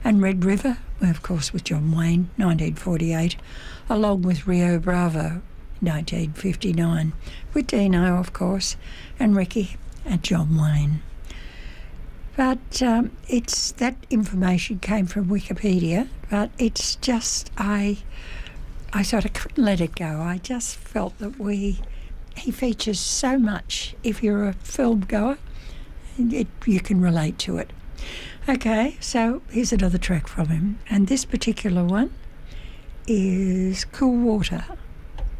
And Red River, well, of course, with John Wayne, 1948, along with Rio Bravo, 1959, with Dino, of course, and Ricky and John Wayne. But it's that information came from Wikipedia, but it's just, I sort of couldn't let it go. I just felt that he features so much. If you're a film goer, you can relate to it. Okay, so here's another track from him, and this particular one is Cool Water.